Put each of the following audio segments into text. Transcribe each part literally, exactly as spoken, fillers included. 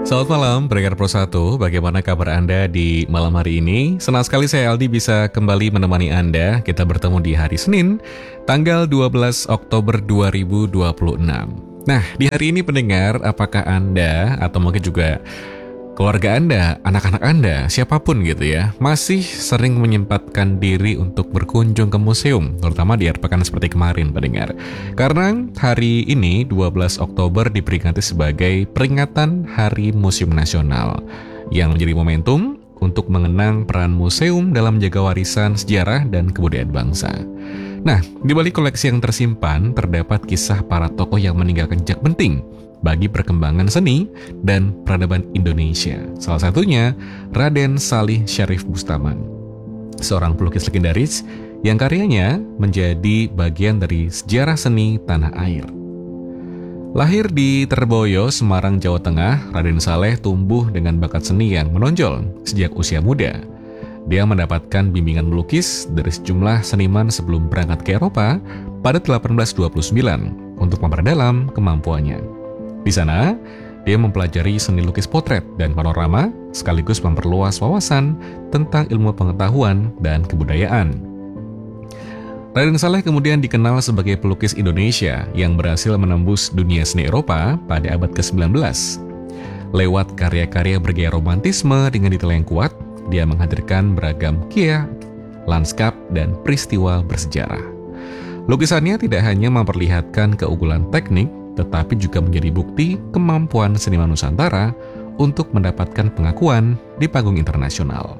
Selamat malam, pendengar Pro satu. Bagaimana kabar Anda di malam hari ini? Senang sekali saya Aldi bisa kembali menemani Anda. Kita bertemu di hari Senin, tanggal dua belas Oktober dua ribu dua puluh enam. Nah, di hari ini pendengar, apakah Anda atau mungkin juga keluarga Anda, anak-anak Anda, siapapun gitu ya, masih sering menyempatkan diri untuk berkunjung ke museum, terutama di akhir pekan seperti kemarin, pendengar. Karena hari ini, dua belas Oktober, diperingati sebagai peringatan Hari Museum Nasional, yang menjadi momentum untuk mengenang peran museum dalam menjaga warisan sejarah dan kebudayaan bangsa. Nah, di balik koleksi yang tersimpan, terdapat kisah para tokoh yang meninggalkan jejak penting bagi perkembangan seni dan peradaban Indonesia. Salah satunya Raden Salih Syarif Bustaman, seorang pelukis legendaris yang karyanya menjadi bagian dari sejarah seni tanah air. Lahir di Terboyo, Semarang, Jawa Tengah, Raden Saleh tumbuh dengan bakat seni yang menonjol sejak usia muda. Dia mendapatkan bimbingan melukis dari sejumlah seniman sebelum berangkat ke Eropa pada delapan belas dua puluh sembilan untuk memperdalam kemampuannya. Di sana, dia mempelajari seni lukis potret dan panorama, sekaligus memperluas wawasan tentang ilmu pengetahuan dan kebudayaan. Raden Saleh kemudian dikenal sebagai pelukis Indonesia yang berhasil menembus dunia seni Eropa pada abad ke sembilan belas. Lewat karya-karya bergaya romantisme dengan detail yang kuat, dia menghadirkan beragam kia, lanskap, dan peristiwa bersejarah. Lukisannya tidak hanya memperlihatkan keunggulan teknik, tetapi juga menjadi bukti kemampuan seniman Nusantara untuk mendapatkan pengakuan di panggung internasional.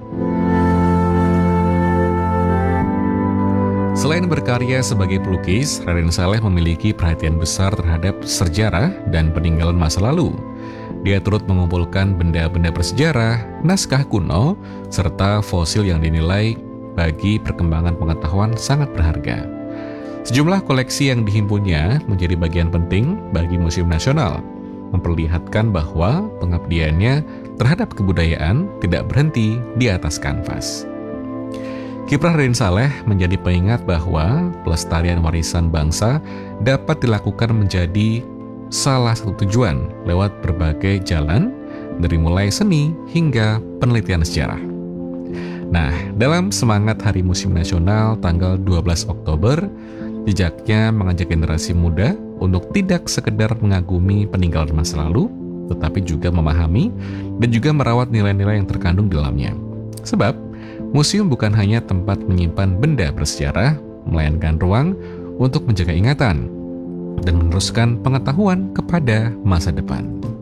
Selain berkarya sebagai pelukis, Raden Saleh memiliki perhatian besar terhadap sejarah dan peninggalan masa lalu. Dia turut mengumpulkan benda-benda bersejarah, naskah kuno, serta fosil yang dinilai bagi perkembangan pengetahuan sangat berharga. Sejumlah koleksi yang dihimpunnya menjadi bagian penting bagi Museum Nasional, memperlihatkan bahwa pengabdiannya terhadap kebudayaan tidak berhenti di atas kanvas. Kiprah Raden Saleh menjadi pengingat bahwa pelestarian warisan bangsa dapat dilakukan menjadi salah satu tujuan lewat berbagai jalan, dari mulai seni hingga penelitian sejarah. Nah, dalam semangat Hari Museum Nasional tanggal dua belas Oktober, jejaknya mengajak generasi muda untuk tidak sekedar mengagumi peninggalan masa lalu, tetapi juga memahami dan juga merawat nilai-nilai yang terkandung di dalamnya. Sebab, museum bukan hanya tempat menyimpan benda bersejarah, melainkan ruang untuk menjaga ingatan dan meneruskan pengetahuan kepada masa depan.